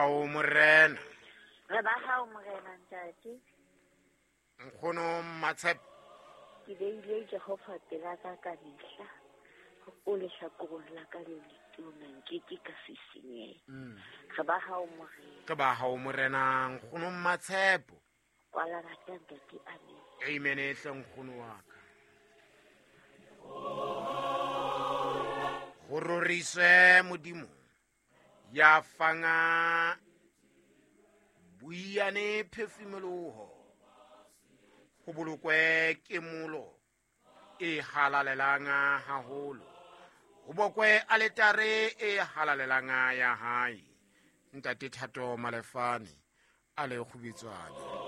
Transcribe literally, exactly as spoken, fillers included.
o morena Re ba hao morena ntate. nkgono Matshepo Ke beile Jehova pela ka ka mehla. O le hlakorong la ka le letona nkeke ka sisinyeha. Re ba hao morena. ke ba hao morena nkgono Matshepo. Kwala rata ntate amen. Amen ehle nkgono wa ka. Go roriswe modimo ya fanga buiane phefumoloho go bolokwe ke molo e halalelanga haholo go bokwe aletare e halalelanga ya hae ntate Thato Malefane a le khubitswane.